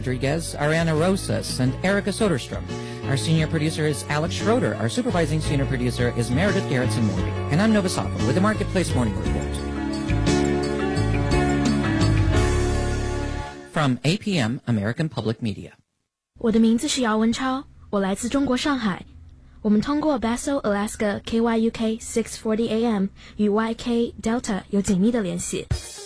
Rodriguez, Ariana Rosas, and Erica Soderstrom. Our senior producer is Alex Schroeder. Our supervising senior producer is Meredith Garrettson-Morby. And I'm Nova Safo with the Marketplace Morning Report. From APM, American Public Media. 我的名字是姚文超，我来自中国上海。我们通过 Bethel Alaska KYUK 640 AM 与 YK Delta 有紧密的联系。